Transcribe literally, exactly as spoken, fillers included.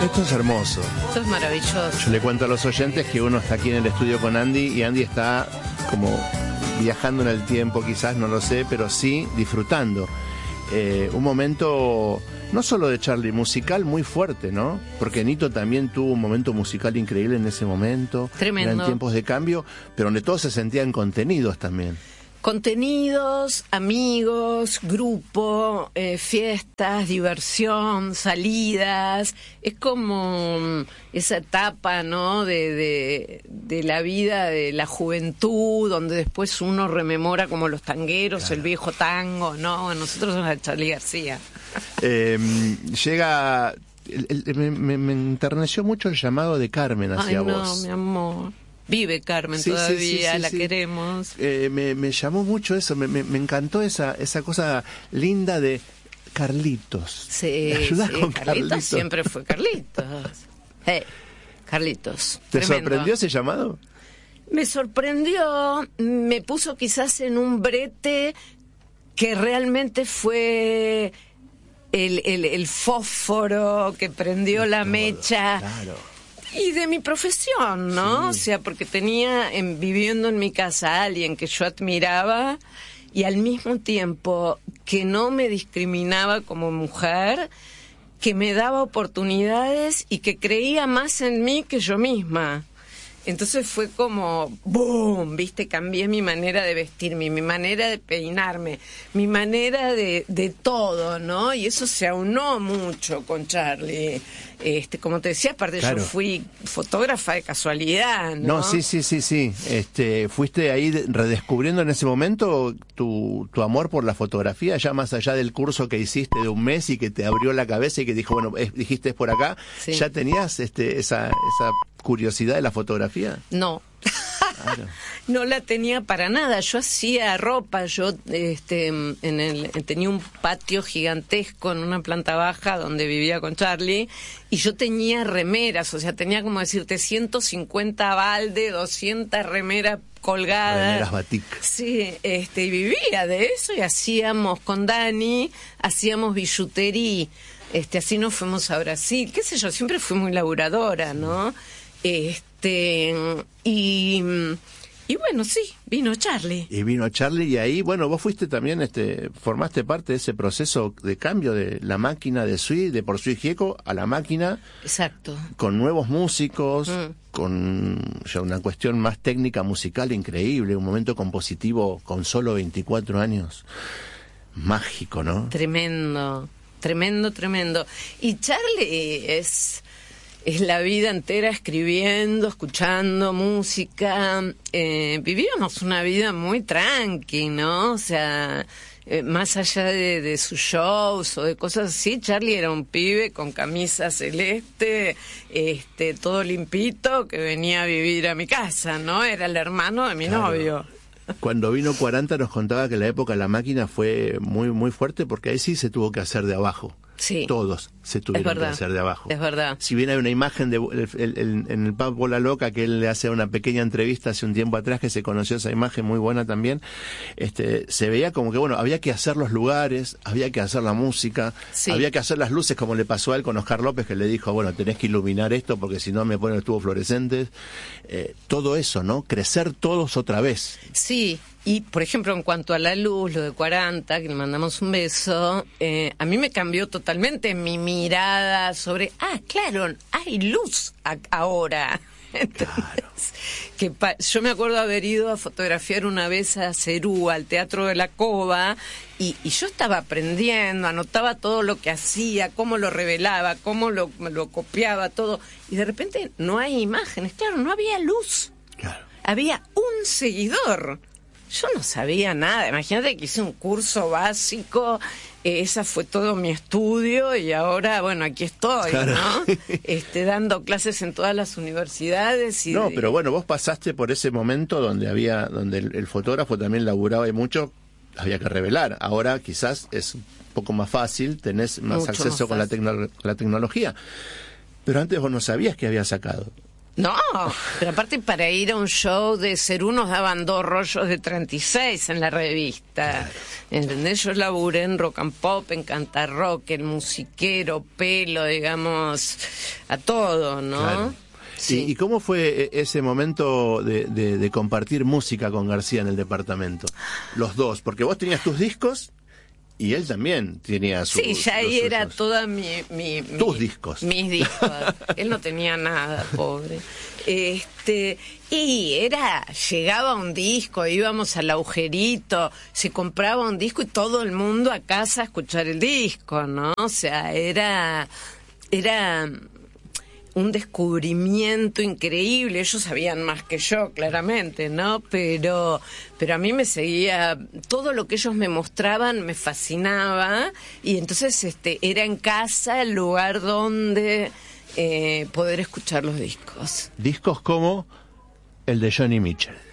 Esto es hermoso. Esto es maravilloso. Yo le cuento a los oyentes que uno está aquí en el estudio con Andy y Andy está como viajando en el tiempo, quizás, no lo sé, pero sí disfrutando. Eh, un momento, no solo de Charly, musical muy fuerte, ¿no? Porque Nito también tuvo un momento musical increíble en ese momento. Tremendo. Eran tiempos de cambio, pero donde todos se sentían contenidos también. Contenidos, amigos, grupo, eh, fiestas, diversión, salidas. Es como esa etapa, ¿no? De, de, de la vida, de la juventud, donde después uno rememora como los tangueros, claro. El viejo tango, ¿no? Nosotros somos de Charly García. Eh, llega... El, el, me, me, me enterneció mucho el llamado de Carmen hacia Ay, no, vos. Mi amor. Vive Carmen sí, todavía, sí, sí, sí, la sí. queremos. Eh, me, me llamó mucho eso, me, me, me encantó esa, esa cosa linda de Carlitos. Sí, sí Carlitos, Carlitos siempre fue Carlitos. Hey, Carlitos. ¿Te tremendo. sorprendió ese llamado? Me sorprendió, me puso quizás en un brete que realmente fue el, el, el fósforo que prendió de la todo, mecha. Claro. Y de mi profesión, ¿no? Sí. O sea, porque tenía en, viviendo en mi casa a alguien que yo admiraba y al mismo tiempo que no me discriminaba como mujer, que me daba oportunidades y que creía más en mí que yo misma. Entonces fue como, ¡boom! ¿Viste? Cambié mi manera de vestirme, mi manera de peinarme, mi manera de, de todo, ¿no? Y eso se aunó mucho con Charly. Este, como te decía, aparte claro. Yo fui fotógrafa de casualidad, ¿no? No, sí, sí, sí, sí. Este, fuiste ahí redescubriendo en ese momento tu, tu amor por la fotografía, ya más allá del curso que hiciste de un mes y que te abrió la cabeza y que dijo, bueno, es, dijiste es por acá, sí. ¿Ya tenías este, esa, esa curiosidad de la fotografía? No. Claro. No la tenía para nada. Yo hacía ropa, yo este, en el, tenía un patio gigantesco en una planta baja donde vivía con Charly y yo tenía remeras, o sea, tenía como decirte ciento cincuenta balde, doscientas remeras colgadas. Remeras batik. Sí, este, y vivía de eso y hacíamos con Dani, hacíamos billutería, este, así nos fuimos a Brasil, qué sé yo, siempre fui muy laburadora, ¿no? Este, y, y bueno, sí, vino Charly. Y vino Charly y ahí, bueno, vos fuiste también, este, formaste parte de ese proceso de cambio de la máquina de Sui, de Por Sui Gieco, a la máquina. Exacto. Con nuevos músicos, mm. con ya una cuestión más técnica musical increíble, un momento compositivo con solo veinticuatro años. Mágico, ¿no? Tremendo, tremendo, tremendo. Y Charly es... Es la vida entera escribiendo, escuchando música. Eh, vivíamos una vida muy tranqui, ¿no? O sea, eh, más allá de, de sus shows o de cosas así, Charly era un pibe con camisa celeste, este, todo limpito, que venía a vivir a mi casa, ¿no? Era el hermano de mi claro. novio. Cuando vino cuarenta nos contaba que la época de la máquina fue muy, muy fuerte porque ahí sí se tuvo que hacer de abajo. Sí. Todos se tuvieron que hacer de abajo. Es verdad. Si bien hay una imagen de el, el, el, en el pub Bola Loca que él le hace una pequeña entrevista hace un tiempo atrás que se conoció esa imagen muy buena también, este, se veía como que bueno, había que hacer los lugares, había que hacer la música, sí. Había que hacer las luces como le pasó a él con Oscar López que le dijo, bueno, tenés que iluminar esto porque si no me ponen los tubos fluorescentes. Eh, todo eso, ¿no? Crecer todos otra vez. Sí. Y, por ejemplo, en cuanto a la luz, lo de cuarenta, que le mandamos un beso, eh, a mí me cambió totalmente mi mirada sobre, ah, claro, hay luz a- ahora. Claro. Que pa- yo me acuerdo haber ido a fotografiar una vez a Cerú, al Teatro de la Cova, y, y yo estaba aprendiendo, anotaba todo lo que hacía, cómo lo revelaba, cómo lo, lo copiaba, todo, y de repente no hay imágenes, claro, no había luz. Claro. Había un seguidor. Yo no sabía nada, imagínate que hice un curso básico, eh, esa fue todo mi estudio y ahora, bueno, aquí estoy, claro. ¿no? Este, dando clases en todas las universidades. Y no, de... pero bueno, vos pasaste por ese momento donde había, donde el, el fotógrafo también laburaba y mucho, había que revelar. Ahora quizás es un poco más fácil, tenés más Mucho acceso más con la, tecno- la tecnología. Pero antes vos no sabías que había sacado. No, pero aparte para ir a un show de Cerú nos daban dos rollos de treinta y seis en la revista. Claro. ¿Entendés? Yo laburé en Rock and Pop, en Cantar Rock, en Musiquero, Pelo, digamos, a todo, ¿no? Claro. Sí. ¿Y, ¿Y cómo fue ese momento de, de, de compartir música con García en el departamento? Los dos, porque vos tenías tus discos y él también tenía sus. Sí, ya ahí era toda mi, mi, tus mi, discos. Mis discos. Él no tenía nada, pobre. Este, y era, llegaba un disco, íbamos al agujerito, se compraba un disco y todo el mundo a casa a escuchar el disco, ¿no? O sea, era, era un descubrimiento increíble. Ellos sabían más que yo, claramente, ¿no? Pero, pero a mí me seguía, todo lo que ellos me mostraban me fascinaba, y entonces este era en casa el lugar donde eh, poder escuchar los discos. Discos como el de Joni Mitchell.